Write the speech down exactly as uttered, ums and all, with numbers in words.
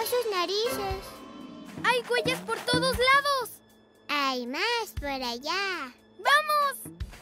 sus narices. ¡Hay huellas por todos lados! Hay más por allá. ¡Vamos!